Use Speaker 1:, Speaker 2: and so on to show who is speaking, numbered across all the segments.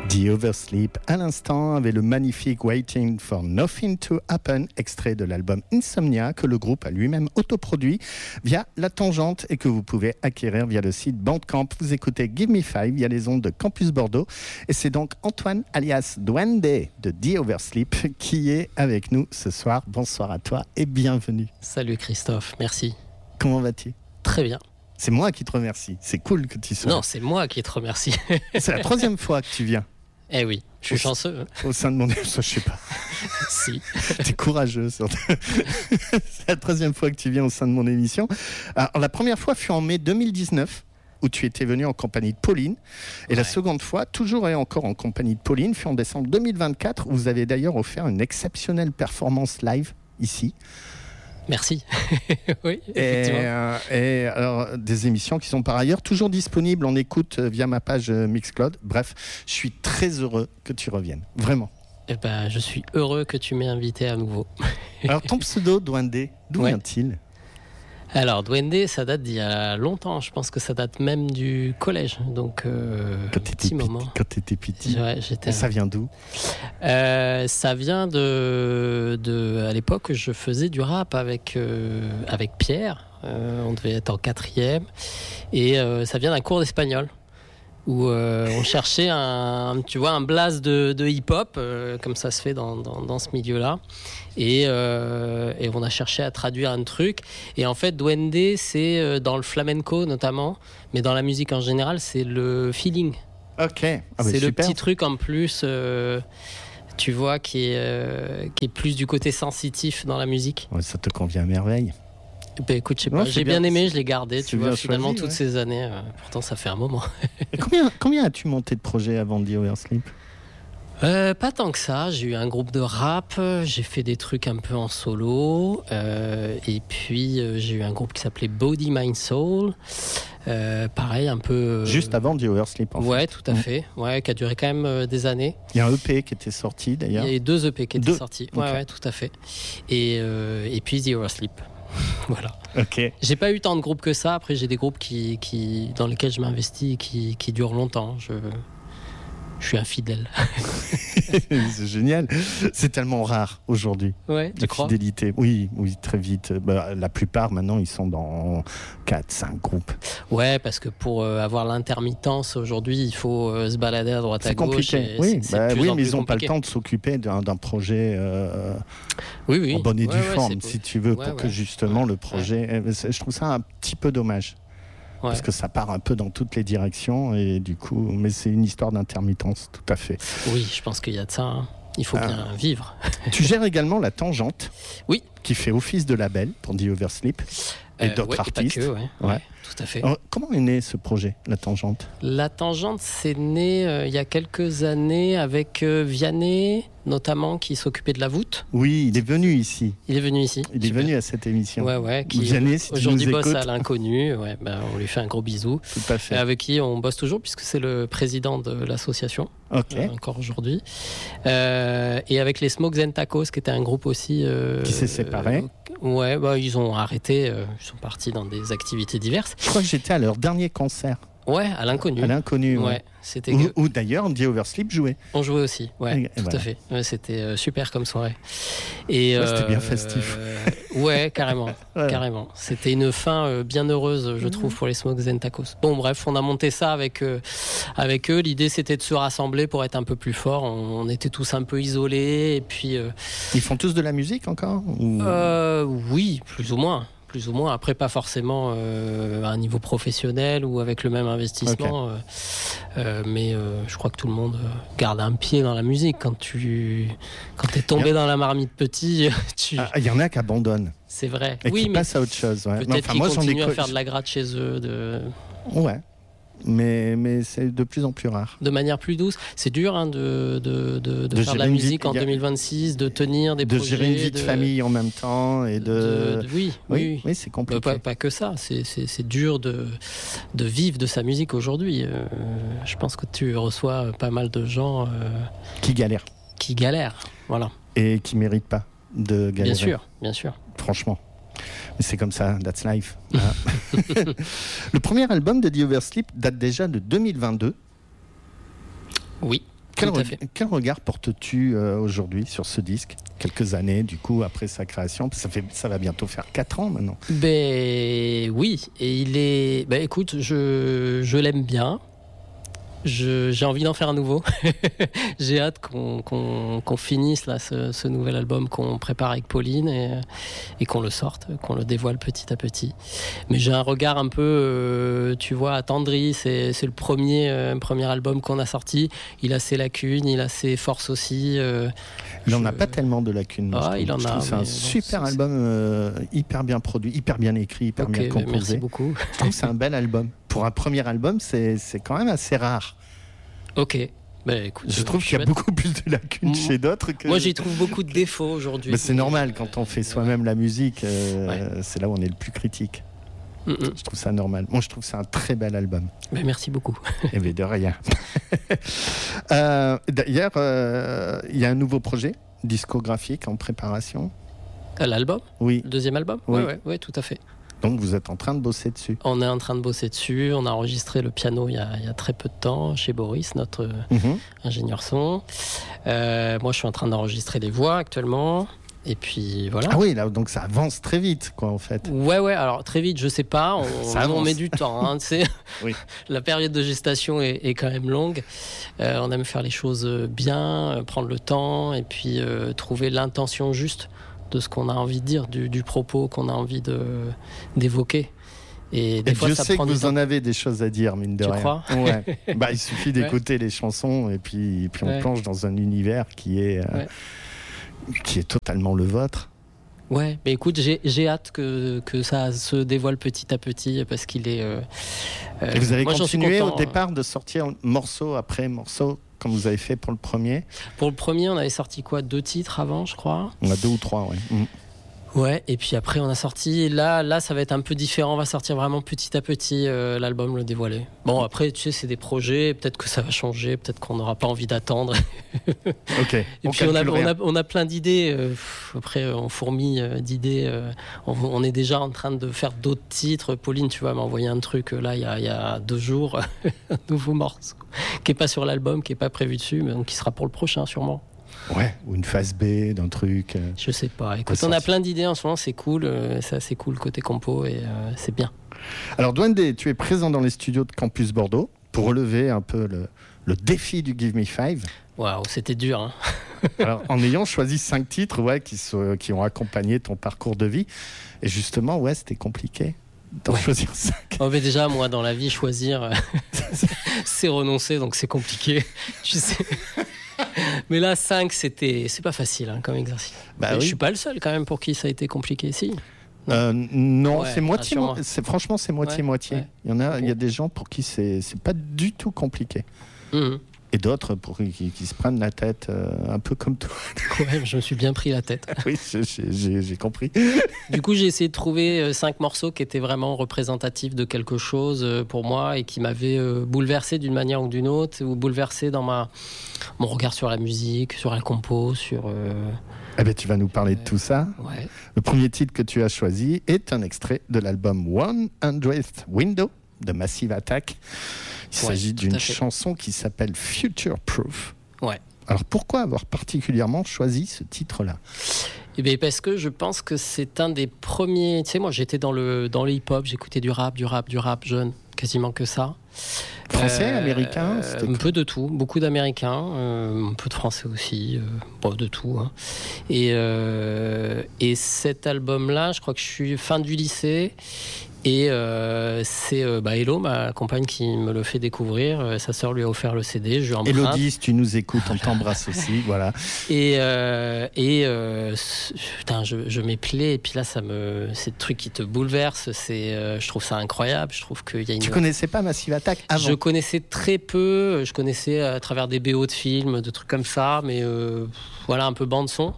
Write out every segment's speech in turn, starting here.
Speaker 1: The Oversleep à l'instant avec le magnifique Waiting for Nothing to Happen, extrait de l'album Insomnia que le groupe a lui-même autoproduit via La Tangente et que vous pouvez acquérir via le site Bandcamp. Vous écoutez Give Me Five via les ondes de Campus Bordeaux et c'est donc Antoine alias Duende de The Oversleep qui est avec nous ce soir. Bonsoir à toi et bienvenue.
Speaker 2: Salut Christophe, merci.
Speaker 1: Comment vas-tu ?
Speaker 2: Très bien.
Speaker 1: C'est moi qui te remercie, c'est cool que tu sois.
Speaker 2: Non, c'est moi qui te remercie.
Speaker 1: C'est la troisième fois que tu viens.
Speaker 2: Eh oui, je suis chanceux.
Speaker 1: Au sein de mon émission, je sais pas.
Speaker 2: Si.
Speaker 1: T'es courageux. C'est la troisième fois que tu viens au sein de mon émission. Alors, la première fois fut en mai 2019, où tu étais venu en compagnie de Pauline. Et la seconde fois, toujours et encore en compagnie de Pauline, fut en décembre 2024, où vous avez d'ailleurs offert une exceptionnelle performance live ici.
Speaker 2: Merci. Oui, effectivement.
Speaker 1: Et alors, des émissions qui sont par ailleurs toujours disponibles en écoute via ma page Mixcloud. Bref, je suis très heureux que tu reviennes. Vraiment.
Speaker 2: Eh ben, je suis heureux que tu m'aies invité à nouveau.
Speaker 1: Alors, ton pseudo, Duende, d'où vient-il ?
Speaker 2: Alors, Duende, ça date d'il y a longtemps. Je pense que ça date même du collège. Donc, petit moment.
Speaker 1: Quand tu étais petit.
Speaker 2: Ouais,
Speaker 1: et ça vient d'où ?
Speaker 2: Ça vient de... À l'époque, je faisais du rap avec Pierre. On devait être en 4e. Et ça vient d'un cours d'espagnol où on cherchait un blast de hip-hop, comme ça se fait dans ce milieu-là. Et on a cherché à traduire un truc. Et en fait, Duende, c'est dans le flamenco notamment, mais dans la musique en général, c'est le feeling.
Speaker 1: Ok.
Speaker 2: C'est le petit truc en plus, tu vois, qui est plus du côté sensitif dans la musique.
Speaker 1: Ouais, ça te convient à merveille.
Speaker 2: Ben écoute, je sais pas, j'ai bien aimé, je l'ai gardé, tu vois, finalement, toutes ces années. Pourtant, ça fait un moment.
Speaker 1: Et combien as-tu monté de projets avant The Oversleep ?
Speaker 2: Pas tant que ça. J'ai eu un groupe de rap, j'ai fait des trucs un peu en solo, et puis j'ai eu un groupe qui s'appelait Body Mind Soul. Pareil, un peu.
Speaker 1: Juste avant The Oversleep, en fait.
Speaker 2: Ouais, tout à fait. Ouais, qui a duré quand même des années.
Speaker 1: Il y a un EP qui était sorti d'ailleurs.
Speaker 2: Il y a 2 EP qui étaient sortis.
Speaker 1: Okay.
Speaker 2: Ouais, tout à fait. Et puis The Oversleep. Voilà.
Speaker 1: Ok.
Speaker 2: J'ai pas eu tant de groupes que ça. Après, j'ai des groupes dans lesquels je m'investis et qui durent longtemps. Je suis infidèle.
Speaker 1: C'est génial. C'est tellement rare aujourd'hui.
Speaker 2: Ouais, tu crois ?
Speaker 1: Fidélité. Oui, très vite. La plupart maintenant, ils sont dans 4-5 groupes.
Speaker 2: Ouais, parce que pour avoir l'intermittence aujourd'hui, il faut se balader à droite à gauche.
Speaker 1: C'est compliqué. Oui, mais ils n'ont pas le temps de s'occuper d'un projet
Speaker 2: oui.
Speaker 1: en bonne et due forme, si tu veux, pour que justement le projet.
Speaker 2: Ouais.
Speaker 1: Je trouve ça un petit peu dommage. Ouais. Parce que ça part un peu dans toutes les directions et du coup, mais c'est une histoire d'intermittence, tout à fait.
Speaker 2: Oui, je pense qu'il y a de ça. Hein. Il faut bien vivre.
Speaker 1: Tu gères également La Tangente,
Speaker 2: oui,
Speaker 1: qui fait office de label pour The Oversleep et d'autres artistes.
Speaker 2: Et pas que, ouais, tout à fait.
Speaker 1: Alors, comment est né ce projet, La Tangente ?
Speaker 2: La Tangente, c'est né il y a quelques années avec Vianney, notamment, qui s'occupait de la voûte.
Speaker 1: Oui, il est venu ici.
Speaker 2: Il est venu ici.
Speaker 1: Il est venu à cette émission.
Speaker 2: Ouais, qui
Speaker 1: Vianney, si
Speaker 2: aujourd'hui
Speaker 1: tu nous
Speaker 2: bosse
Speaker 1: écoutes.
Speaker 2: à l'Inconnu. Ouais, on lui fait un gros bisou.
Speaker 1: Tout à fait.
Speaker 2: Et avec qui on bosse toujours, puisque c'est le président de l'association.
Speaker 1: Ok.
Speaker 2: Encore aujourd'hui. Et avec les Smokes and Tacos, qui était un groupe aussi.
Speaker 1: Qui s'est séparé.
Speaker 2: Ouais, ils ont arrêté. Ils sont partis dans des activités diverses.
Speaker 1: Je crois que j'étais à leur dernier concert.
Speaker 2: Ouais, à l'Inconnu.
Speaker 1: À l'Inconnu, ouais.
Speaker 2: C'était
Speaker 1: où d'ailleurs The Oversleep jouait.
Speaker 2: On jouait aussi, ouais, tout à fait. Ouais, c'était super comme soirée. Et
Speaker 1: c'était bien festif.
Speaker 2: Ouais, carrément, carrément. C'était une fin bien heureuse, je trouve, pour les Smokes and Tacos. Bon, bref, on a monté ça avec eux. L'idée, c'était de se rassembler pour être un peu plus fort. On était tous un peu isolés, et puis.
Speaker 1: Ils font tous de la musique encore ou...
Speaker 2: Oui, plus ou moins. Après, pas forcément à un niveau professionnel ou avec le même investissement. Okay. Mais je crois que tout le monde garde un pied dans la musique. Quand t'es tombé dans la marmite petit,
Speaker 1: il y en a qui abandonnent.
Speaker 2: C'est vrai.
Speaker 1: Et qui passent à autre chose. Ouais.
Speaker 2: Peut-être qu'ils continuent à faire de la gratte chez eux.
Speaker 1: Ouais. Mais c'est de plus en plus rare.
Speaker 2: De manière plus douce. C'est dur de faire de la musique en 2026, de tenir des projets. De
Speaker 1: gérer une vie de famille en même temps. Et
Speaker 2: oui,
Speaker 1: c'est compliqué.
Speaker 2: Pas que ça. C'est dur de vivre de sa musique aujourd'hui. Je pense que tu reçois pas mal de gens
Speaker 1: qui galèrent.
Speaker 2: Voilà.
Speaker 1: Et qui ne méritent pas de galérer.
Speaker 2: Bien sûr.
Speaker 1: Franchement. Mais c'est comme ça, that's life. Le premier album de The Oversleep date déjà de 2022.
Speaker 2: Oui.
Speaker 1: Quel regard portes-tu aujourd'hui sur ce disque ? Quelques années, du coup, après sa création. Ça va bientôt faire 4 ans maintenant.
Speaker 2: Ben oui, et il est... Ben écoute, je l'aime bien. J'ai envie d'en faire un nouveau. J'ai hâte qu'on finisse là, ce nouvel album qu'on prépare avec Pauline et qu'on le sorte, qu'on le dévoile petit à petit. Mais j'ai un regard un peu, tu vois, attendri. C'est le premier album qu'on a sorti. Il a ses lacunes, il a ses forces aussi.
Speaker 1: Il n'en a pas tellement de lacunes.
Speaker 2: Il en
Speaker 1: je trouve
Speaker 2: a.
Speaker 1: C'est un super album, hyper bien produit, hyper bien écrit, hyper bien composé.
Speaker 2: Merci beaucoup.
Speaker 1: Je trouve que c'est un bel album. Pour un premier album, c'est quand même assez rare.
Speaker 2: Ok. Ben, écoute,
Speaker 1: je trouve qu'il y a beaucoup plus de lacunes chez d'autres que...
Speaker 2: Moi, j'y trouve beaucoup de défauts aujourd'hui.
Speaker 1: Mais c'est normal, quand on fait soi-même la musique, c'est là où on est le plus critique. Je trouve ça normal. Moi, je trouve que c'est un très bel album.
Speaker 2: Ben, merci beaucoup.
Speaker 1: Eh bien, de rien. D'ailleurs, il y a un nouveau projet discographique en préparation.
Speaker 2: L'album ?
Speaker 1: Oui.
Speaker 2: Le deuxième album ? Oui, tout à fait.
Speaker 1: Donc vous êtes en train de bosser dessus.
Speaker 2: On est en train de bosser dessus. On a enregistré le piano il y a très peu de temps chez Boris, notre ingénieur son. Moi, je suis en train d'enregistrer les voix actuellement. Et puis voilà.
Speaker 1: Ah oui, là, donc ça avance très vite, quoi, en fait.
Speaker 2: Ouais. Alors très vite, je sais pas. On met du temps. Hein,
Speaker 1: oui.
Speaker 2: La période de gestation est quand même longue. On aime faire les choses bien, prendre le temps et puis trouver l'intention juste de ce qu'on a envie de dire, du propos qu'on a envie d'évoquer. Et des fois,
Speaker 1: je
Speaker 2: ça
Speaker 1: sais
Speaker 2: prend
Speaker 1: que vous en avez des choses à dire, mine de rien.
Speaker 2: Tu crois ?
Speaker 1: Ouais. Il suffit d'écouter les chansons et puis on plonge dans un univers qui est totalement le vôtre.
Speaker 2: Ouais, mais écoute, j'ai hâte que ça se dévoile petit à petit parce qu'il est...
Speaker 1: et vous avez continué au départ de sortir morceau après morceau comme vous avez fait pour le premier ?
Speaker 2: Pour le premier, on avait sorti 2 titres avant, je crois.
Speaker 1: On a 2 ou 3, ouais.
Speaker 2: Ouais, et puis après on a sorti, là ça va être un peu différent, on va sortir vraiment petit à petit l'album, le dévoiler. Bon, après tu sais, c'est des projets, peut-être que ça va changer, peut-être qu'on n'aura pas envie d'attendre.
Speaker 1: Ok.
Speaker 2: Et puis on a plein d'idées, après on fourmille d'idées, on est déjà en train de faire d'autres titres. Pauline, tu vois, m'a envoyé un truc là il y a 2 jours, un nouveau morceau, qui n'est pas sur l'album, qui n'est pas prévu dessus, mais donc qui sera pour le prochain sûrement.
Speaker 1: Ouais, ou une phase B d'un truc.
Speaker 2: Je sais pas. Écoute, on a plein d'idées en ce moment, c'est cool. C'est assez cool côté compo et c'est bien.
Speaker 1: Alors, Duende, tu es présent dans les studios de Campus Bordeaux pour relever un peu le défi du Give Me 5.
Speaker 2: Waouh, c'était dur. Hein.
Speaker 1: Alors, en ayant choisi 5 titres qui ont accompagné ton parcours de vie. Et justement, c'était compliqué d'en choisir 5.
Speaker 2: Oh, mais déjà, moi, dans la vie, choisir, c'est renoncer, donc c'est compliqué. Tu sais. Mais là, 5, c'est pas facile comme exercice. Je suis pas le seul quand même pour qui ça a été compliqué, si.
Speaker 1: Non, c'est moitié. Franchement, c'est moitié-moitié.
Speaker 2: Ouais.
Speaker 1: Il y a des gens pour qui c'est pas du tout compliqué. Et d'autres pour qui se prennent la tête un peu comme toi.
Speaker 2: Ouais, je me suis bien pris la tête.
Speaker 1: Oui, j'ai compris.
Speaker 2: Du coup, j'ai essayé de trouver 5 morceaux qui étaient vraiment représentatifs de quelque chose pour moi et qui m'avaient bouleversé d'une manière ou d'une autre, ou bouleversé dans mon regard sur la musique, sur la compo, sur...
Speaker 1: Eh bien, tu vas nous parler de tout ça.
Speaker 2: Ouais.
Speaker 1: Le premier titre que tu as choisi est un extrait de l'album 100th Window de Massive Attack. Il s'agit d'une chanson qui s'appelle Future Proof.
Speaker 2: Ouais.
Speaker 1: Alors pourquoi avoir particulièrement choisi ce titre-là ?
Speaker 2: Eh bien, parce que je pense que c'est un des premiers... Tu sais, moi j'étais dans le hip-hop, j'écoutais du rap jeune, quasiment que ça.
Speaker 1: Français, américain,
Speaker 2: un peu de tout, beaucoup d'américains, un peu de français aussi, de tout. Hein. Et cet album-là, je crois que je suis fin du lycée. Et c'est Hello, ma compagne, qui me le fait découvrir. Sa sœur lui a offert le CD, je lui emprunte.
Speaker 1: Élodie, si tu nous écoutes, on t'embrasse aussi, voilà.
Speaker 2: Putain, je m'y plais. Et puis là, c'est le truc qui te bouleverse. Je trouve ça incroyable. Je trouve qu'il y a une...
Speaker 1: Tu connaissais pas Massive Attack avant ?
Speaker 2: Je connaissais très peu. Je connaissais à travers des BO de films, de trucs comme ça, mais voilà, un peu bande son.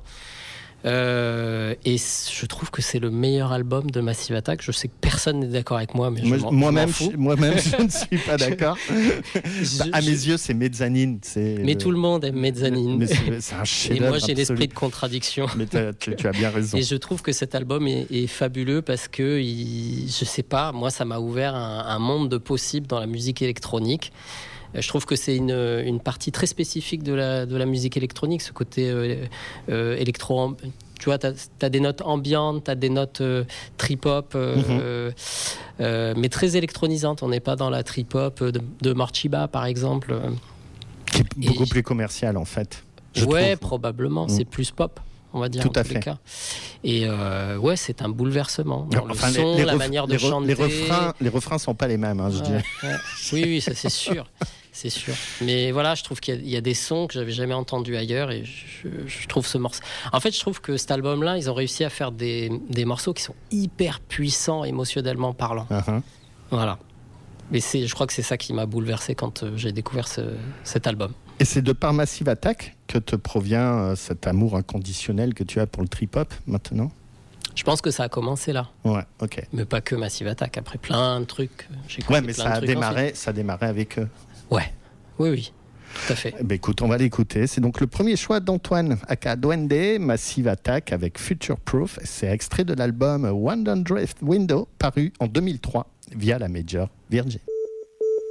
Speaker 2: Et je trouve que c'est le meilleur album de Massive Attack. Je sais que personne n'est d'accord avec moi, mais
Speaker 1: moi-même, je ne suis pas d'accord. À mes yeux, c'est Mezzanine.
Speaker 2: Mais tout le monde aime Mezzanine.
Speaker 1: Mais c'est un chef-d'œuvre.
Speaker 2: Et moi, j'ai l'esprit de contradiction.
Speaker 1: Mais tu as bien raison.
Speaker 2: Et je trouve que cet album est fabuleux parce que, je sais pas, moi, ça m'a ouvert un monde de possibles dans la musique électronique. Je trouve que c'est une partie très spécifique de la musique électronique, ce côté électro. Tu vois, t'as des notes ambiantes, t'as des notes trip-hop, mais très électronisantes. On n'est pas dans la trip-hop de Morchiba, par exemple.
Speaker 1: Qui est beaucoup plus commercial, en fait.
Speaker 2: Ouais, probablement. C'est plus pop, on va dire.
Speaker 1: Tout à
Speaker 2: tous
Speaker 1: fait.
Speaker 2: les cas. Et ouais, c'est un bouleversement. Dans le son, la manière de chanter.
Speaker 1: Les refrains sont pas les mêmes, hein, je dirais.
Speaker 2: Ouais. Oui, ça c'est sûr. C'est sûr. Mais voilà, je trouve qu'il y a des sons que j'avais jamais entendus ailleurs et je trouve ce morceau. En fait, je trouve que cet album-là, ils ont réussi à faire des morceaux qui sont hyper puissants émotionnellement parlant. Voilà. Mais je crois que c'est ça qui m'a bouleversé quand j'ai découvert cet album.
Speaker 1: Et c'est de par Massive Attack que te provient cet amour inconditionnel que tu as pour le trip-hop maintenant ?
Speaker 2: Je pense que ça a commencé là.
Speaker 1: Ouais, ok.
Speaker 2: Mais pas que Massive Attack. Après, plein de trucs.
Speaker 1: Mais ça a démarré avec eux.
Speaker 2: Ouais, oui, tout à fait.
Speaker 1: Ben écoute, on va l'écouter. C'est donc le premier choix d'Antoine aka Duende, Massive Attack avec Future Proof. C'est extrait de l'album 100th Window, paru en 2003 via la Major Virgin.